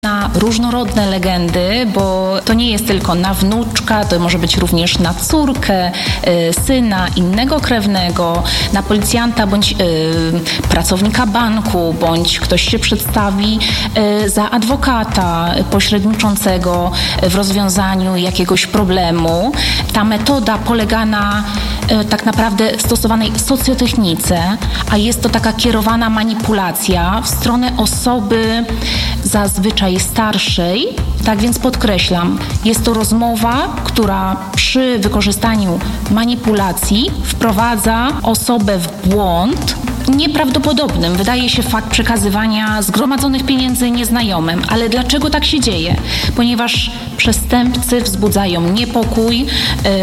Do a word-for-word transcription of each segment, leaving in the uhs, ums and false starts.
Na różnorodne legendy, bo to nie jest tylko na wnuczka, to może być również na córkę, y, syna, innego krewnego, na policjanta bądź y, pracownika banku, bądź ktoś się przedstawi y, za adwokata pośredniczącego w rozwiązaniu jakiegoś problemu. Ta metoda polega na y, tak naprawdę stosowanej socjotechnice, a jest to taka kierowana manipulacja w stronę osoby zazwyczaj starszej, tak więc podkreślam, jest to rozmowa, która przy wykorzystaniu manipulacji wprowadza osobę w błąd nieprawdopodobnym. Wydaje się fakt przekazywania zgromadzonych pieniędzy nieznajomym. Ale dlaczego tak się dzieje? Ponieważ przestępcy wzbudzają niepokój, yy,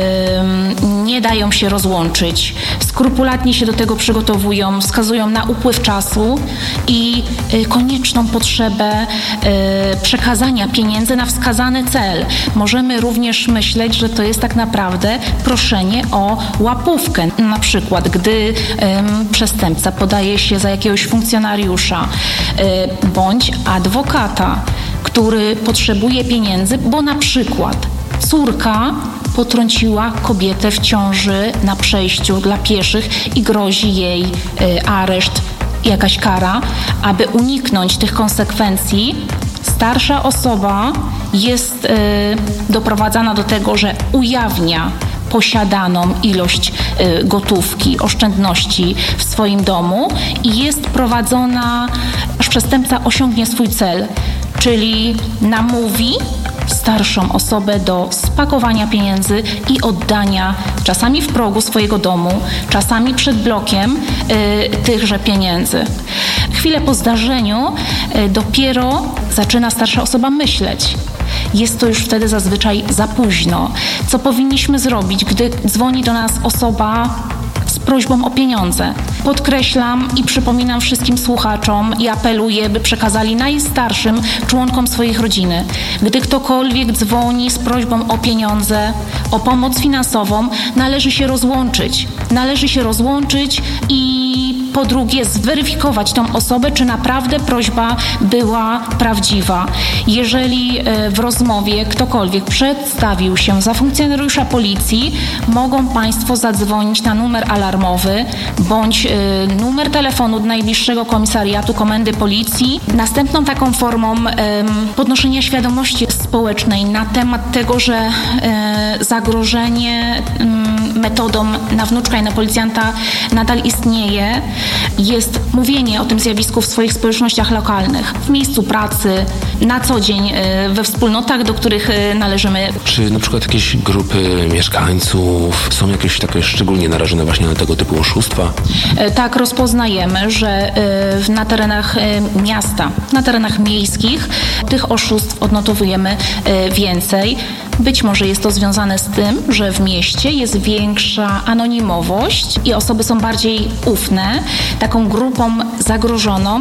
nie dają się rozłączyć, skrupulatnie się do tego przygotowują, wskazują na upływ czasu i yy, konieczną potrzebę yy, przekazania pieniędzy na wskazany cel. Możemy również myśleć, że to jest tak naprawdę proszenie o łapówkę. Na przykład, gdy yy, przestępca podaje się za jakiegoś funkcjonariusza yy, bądź adwokata, który potrzebuje pieniędzy, bo na przykład córka potrąciła kobietę w ciąży na przejściu dla pieszych i grozi jej y, areszt, jakaś kara. Aby uniknąć tych konsekwencji, starsza osoba jest y, doprowadzana do tego, że ujawnia posiadaną ilość y, gotówki, oszczędności w swoim domu i jest prowadzona, aż przestępca osiągnie swój cel, czyli namówi starszą osobę do spakowania pieniędzy i oddania czasami w progu swojego domu, czasami przed blokiem y, tychże pieniędzy. Chwilę po zdarzeniu y, dopiero zaczyna starsza osoba myśleć. Jest to już wtedy zazwyczaj za późno. Co powinniśmy zrobić, gdy dzwoni do nas osoba z prośbą o pieniądze? Podkreślam i przypominam wszystkim słuchaczom i apeluję, by przekazali najstarszym członkom swoich rodziny. Gdy ktokolwiek dzwoni z prośbą o pieniądze, o pomoc finansową, należy się rozłączyć. Należy się rozłączyć i po drugie zweryfikować tą osobę, czy naprawdę prośba była prawdziwa. Jeżeli w rozmowie ktokolwiek przedstawił się za funkcjonariusza policji, mogą Państwo zadzwonić na numer alarmowy bądź y, numer telefonu do najbliższego komisariatu komendy policji. Następną taką formą y, podnoszenia świadomości społecznej na temat tego, że y, zagrożenie y, metodą na wnuczka i na policjanta nadal istnieje, jest mówienie o tym zjawisku w swoich społecznościach lokalnych, w miejscu pracy, na co dzień y, we wspólnotach, do których y, należymy. Czy na przykład jakieś grupy mieszkańców są jakieś takie szczególnie narażone właśnie na tego typu oszustwa? Tak, rozpoznajemy, że na terenach miasta, na terenach miejskich tych oszustw odnotowujemy więcej. Być może jest to związane z tym, że w mieście jest większa anonimowość i osoby są bardziej ufne. Taką grupą zagrożoną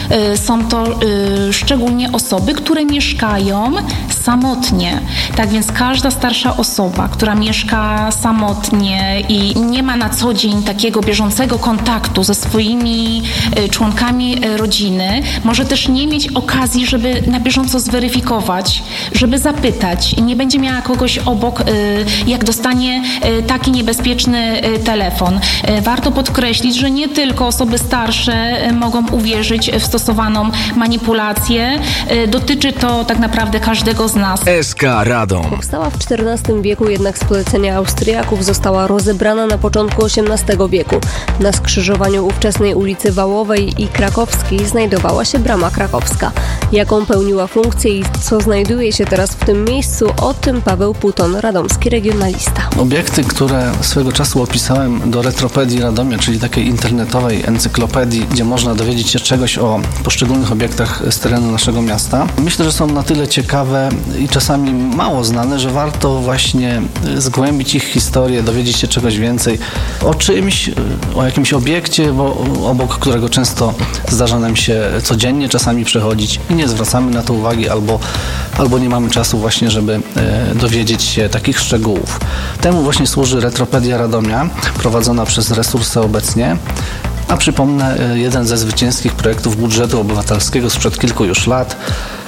są to szczególnie osoby, które mieszkają samotnie. Tak więc każda starsza osoba, która mieszka samotnie i nie ma na co dzień takiego bieżącego kontaktu ze swoimi członkami rodziny, może też nie mieć okazji, żeby na bieżąco zweryfikować, żeby zapytać. Nie będzie miała kogoś obok, jak dostanie taki niebezpieczny telefon. Warto podkreślić, że nie tylko osoby starsze mogą uwierzyć w stosowaną manipulację. Dotyczy to tak naprawdę każdego z nas. S K Radom. Powstała w czternastym wieku, jednak z polecenia Austriaków została rozebrana na początku osiemnastego wieku. Na skrzyżowaniu ówczesnej ulicy Wałowej i Krakowskiej znajdowała się Brama Krakowska. Jaką pełniła funkcję i co znajduje się teraz w tym miejscu, o tym Paweł Puton, radomski regionalista. Obiekty, które swego czasu opisałem do Retropedii Radomia, czyli takiej internetowej encyklopedii, gdzie można dowiedzieć się czegoś o poszczególnych obiektach z terenu naszego miasta, myślę, że są na tyle ciekawe i czasami mało znane, że warto właśnie zgłębić ich historię, dowiedzieć się czegoś więcej o czymś, o jakimś obiekcie, bo obok którego często zdarza nam się codziennie czasami przechodzić i nie zwracamy na to uwagi albo, albo nie mamy czasu właśnie, żeby e, dowiedzieć się takich szczegółów. Temu właśnie służy Retropedia Radomia, prowadzona przez Resursy obecnie. A przypomnę, jeden ze zwycięskich projektów budżetu obywatelskiego sprzed kilku już lat.